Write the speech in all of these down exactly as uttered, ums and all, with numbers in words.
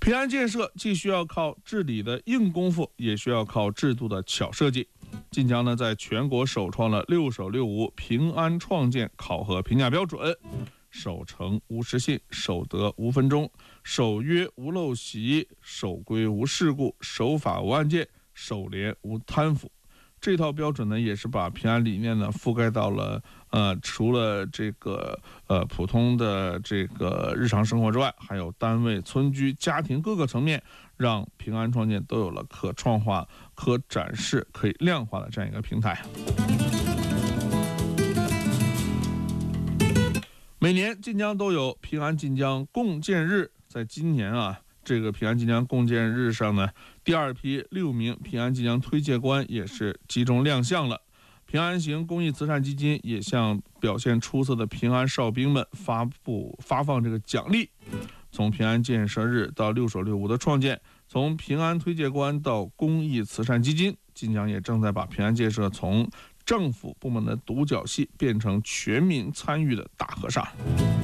平安建设既需要靠治理的硬功夫，也需要靠制度的巧设计。晋江呢，在全国首创了六守六无平安创建考核评价标准，守诚无失信，守德无分钟，守约无陋习，守规无事故，守法无案件，守廉无贪腐。这套标准呢，也是把平安理念呢覆盖到了呃，除了这个呃普通的这个日常生活之外，还有单位、村居、家庭各个层面，让平安创建都有了可创化、可展示、可以量化的这样一个平台。每年晋江都有平安晋江共建日，在今年啊。这个平安晋江共建日上呢，第二批六名平安晋江推介官也是集中亮相了。平安行公益慈善基金也向表现出色的平安哨兵们发布发放这个奖励。从平安建设日到六守六无的创建，从平安推介官到公益慈善基金，晋江也正在把平安建设从政府部门的独角戏变成全民参与的大和尚。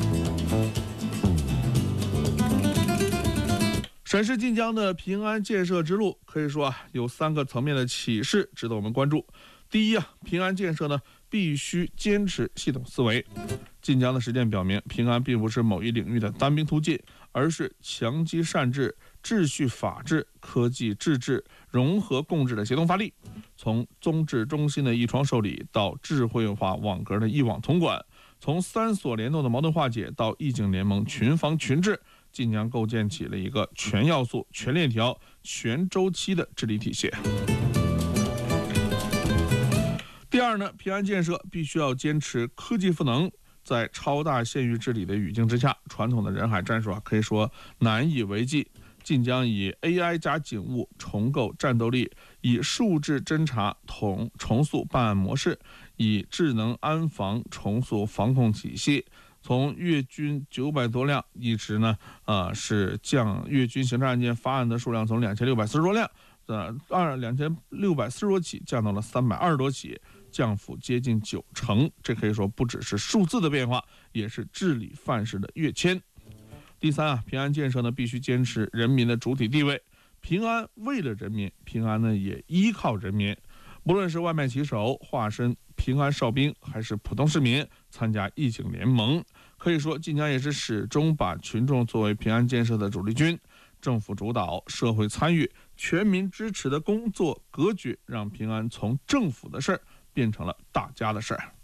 审视晋江的平安建设之路，可以说啊，有三个层面的启示值得我们关注。第一啊，平安建设呢必须坚持系统思维。晋江的实践表明，平安并不是某一领域的单兵突进，而是强基善治、秩序法治、科技治治、融合共治的协同发力。从宗治中心的一窗受理到智慧化网格的一网统管，从三所联动的矛盾化解到义警联盟群防群治，晋江构建起了一个全要素、全链条、全周期的治理体系。第二呢，平安建设必须要坚持科技赋能。在超大县域治理的语境之下，传统的人海战术啊，可以说难以为继。晋江以 A I 加警务重构战斗力，以数字侦查重重塑办案模式，以智能安防重塑防控体系。从粤军九百多辆，一直呢，呃，是降粤军刑事案件发案的数量从两千六百四十多辆，呃，二两千六百四十多起降到了三百二十多起，降幅接近九成。这可以说不只是数字的变化，也是治理范式的跃迁。第三啊，平安建设呢必须坚持人民的主体地位，平安为了人民，平安呢也依靠人民。不论是外卖骑手化身平安哨兵，还是普通市民参加义警联盟，可以说晋江也是始终把群众作为平安建设的主力军，政府主导、社会参与、全民支持的工作格局，让平安从政府的事儿变成了大家的事儿。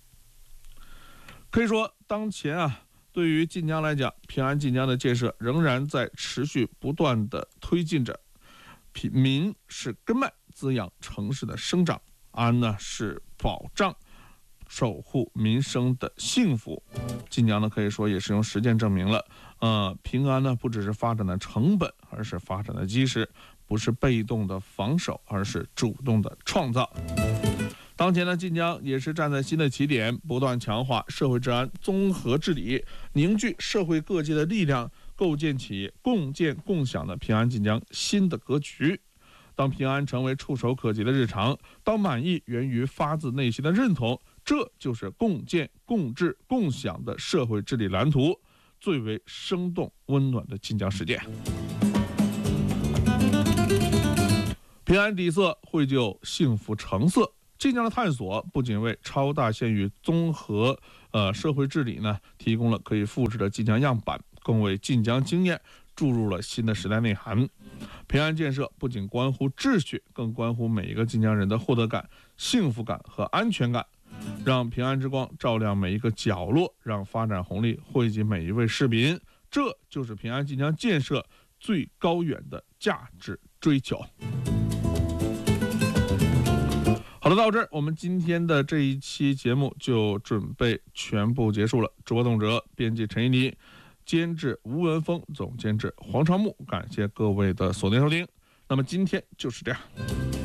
可以说，当前啊，对于晋江来讲，平安晋江的建设仍然在持续不断的推进着。民是根脉，滋养城市的生长；安呢是保障、守护民生的幸福。晋江呢，可以说也是用实践证明了，呃，平安呢不只是发展的成本，而是发展的基石，不是被动的防守，而是主动的创造。当前呢，晋江也是站在新的起点，不断强化社会治安综合治理，凝聚社会各界的力量，构建起共建共享的平安晋江新的格局。当平安成为触手可及的日常，当满意源于发自内心的认同，这就是共建共治共享的社会治理蓝图，最为生动温暖的晋江实践。平安底色绘就幸福成色。晋江的探索不仅为超大县域综合呃社会治理呢提供了可以复制的晋江样板，更为晋江经验注入了新的时代内涵。平安建设不仅关乎秩序，更关乎每一个晋江人的获得感、幸福感和安全感。让平安之光照亮每一个角落，让发展红利惠及每一位市民，这就是平安晋江建设最高远的价值追求。好了，到这儿我们今天的这一期节目就准备全部结束了。主播董哲，编辑陈一妮，监制吴文峰，总监制黄长木，感谢各位的锁定收听。那么今天就是这样。